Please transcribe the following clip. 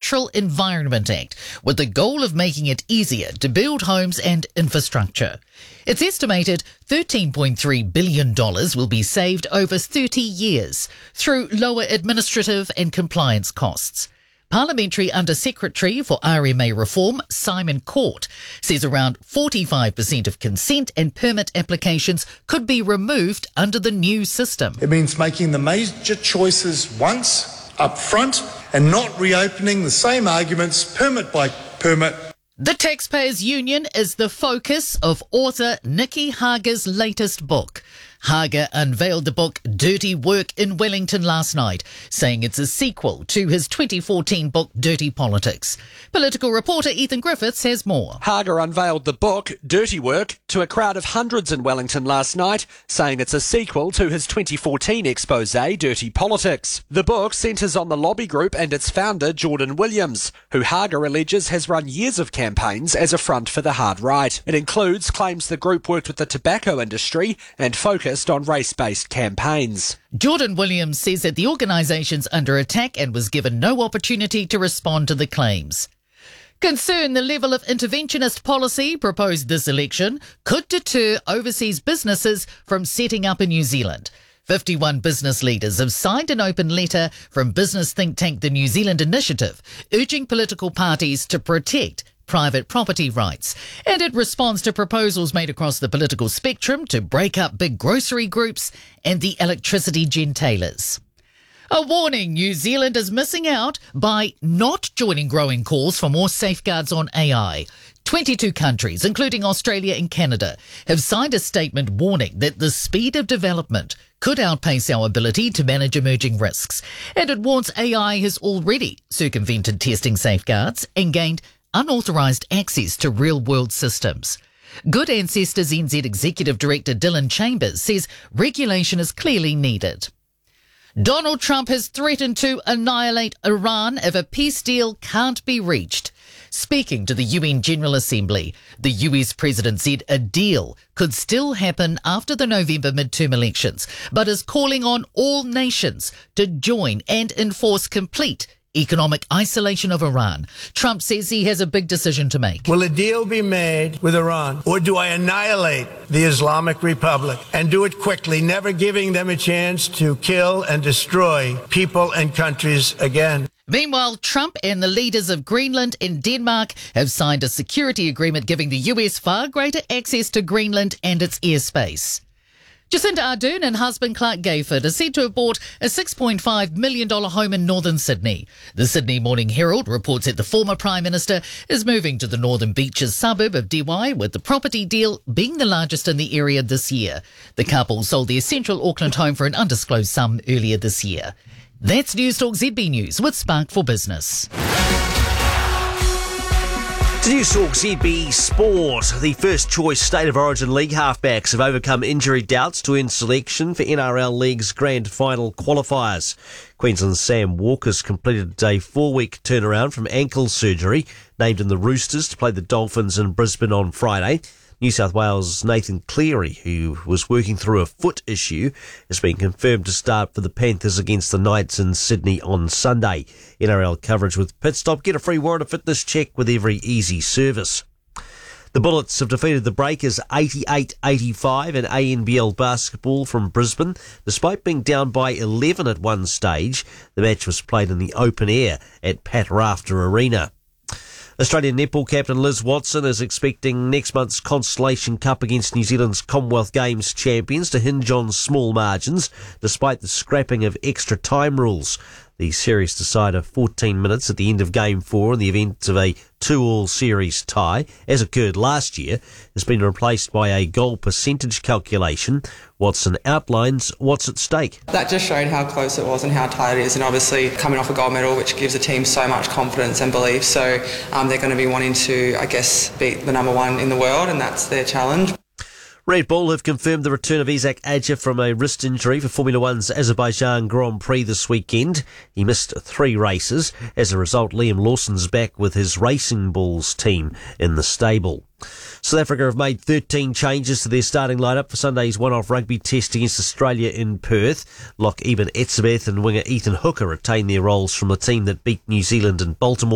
Natural Environment Act with the goal of making it easier to build homes and infrastructure. It's estimated $13.3 billion will be saved over 30 years through lower administrative and compliance costs. Parliamentary Under-Secretary for RMA Reform, Simon Court, says around 45% of consent and permit applications could be removed under the new system. It means making the major choices once, up front, and not reopening the same arguments permit by permit. The Taxpayers Union is the focus of author Nicky Hager's latest book. Hager unveiled the book Dirty Work in Wellington last night, saying it's a sequel to his 2014 book Dirty Politics. Political reporter Ethan Griffiths has more. Hager unveiled the book Dirty Work to a crowd of hundreds in Wellington last night, saying it's a sequel to his 2014 expose Dirty Politics. The book centres on the lobby group and its founder Jordan Williams, who Hager alleges has run years of campaigns as a front for the hard right. It includes claims the group worked with the tobacco industry and focused on race-based campaigns. Jordan Williams says that the organisation's under attack and was given no opportunity to respond to the claims. Concern the level of interventionist policy proposed this election could deter overseas businesses from setting up in New Zealand. 51 business leaders have signed an open letter from business think tank The New Zealand Initiative, urging political parties to protect private property rights, and it responds to proposals made across the political spectrum to break up big grocery groups and the electricity gentailers. A warning: New Zealand is missing out by not joining growing calls for more safeguards on AI. 22 countries, including Australia and Canada, have signed a statement warning that the speed of development could outpace our ability to manage emerging risks. And it warns AI has already circumvented testing safeguards and gained unauthorised access to real-world systems. Good Ancestors NZ Executive Director Dylan Chambers says regulation is clearly needed. Donald Trump has threatened to annihilate Iran if a peace deal can't be reached. Speaking to the UN General Assembly, the US president said a deal could still happen after the November midterm elections, but is calling on all nations to join and enforce complete economic isolation of Iran. Trump says he has a big decision to make. Will a deal be made with Iran, or do I annihilate the Islamic Republic and do it quickly, never giving them a chance to kill and destroy people and countries again? Meanwhile, Trump and the leaders of Greenland and Denmark have signed a security agreement giving the US far greater access to Greenland and its airspace. Jacinda Ardern and husband Clark Gayford are said to have bought a $6.5 million home in northern Sydney. The Sydney Morning Herald reports that the former Prime Minister is moving to the Northern Beaches suburb of Dee Why, with the property deal being the largest in the area this year. The couple sold their central Auckland home for an undisclosed sum earlier this year. That's Newstalk ZB News with Spark for Business. To Newstalk ZB Sport, the first choice State of Origin League halfbacks have overcome injury doubts to end selection for NRL League's grand final qualifiers. Queensland's Sam Walker's completed a 4-week turnaround from ankle surgery, named in the Roosters to play the Dolphins in Brisbane on Friday. New South Wales' Nathan Cleary, who was working through a foot issue, has been confirmed to start for the Panthers against the Knights in Sydney on Sunday. NRL coverage with Pitstop. Get a free warrant of fitness check with every easy service. The Bullets have defeated the Breakers 88-85 in ANBL basketball from Brisbane. Despite being down by 11 at one stage, the match was played in the open air at Pat Rafter Arena. Australian netball captain Liz Watson is expecting next month's Constellation Cup against New Zealand's Commonwealth Games champions to hinge on small margins, despite the scrapping of extra time rules. The series decider 14 minutes at the end of Game 4 in the event of a 2-all series tie, as occurred last year, has been replaced by a goal percentage calculation. Watson outlines what's at stake. That just showed how close it was and how tight it is, and obviously coming off a gold medal, which gives the team so much confidence and belief. So they're going to be wanting to, I guess, beat the number one in the world, and that's their challenge. Red Bull have confirmed the return of Isaac Adger from a wrist injury for Formula One's Azerbaijan Grand Prix this weekend. He missed 3 races. As a result, Liam Lawson's back with his Racing Bulls team in the stable. South Africa have made 13 changes to their starting lineup for Sunday's one-off rugby test against Australia in Perth. Lock Eben Etzebeth and winger Ethan Hooker retain their roles from the team that beat New Zealand in Baltimore.